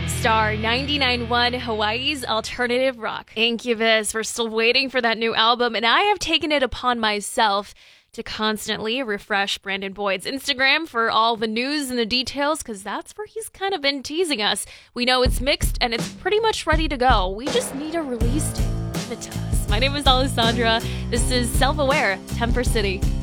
Star 99.1 Hawaii's alternative rock. Incubus, we're still waiting for that new album, and I have taken it upon myself to constantly refresh Brandon Boyd's Instagram for all the news and the details, because that's where he's kind of been teasing us. We know it's mixed, and it's pretty much ready to go. We just need a release date. Give it to us. My name is Alessandra. This is Self-Aware, Temper City.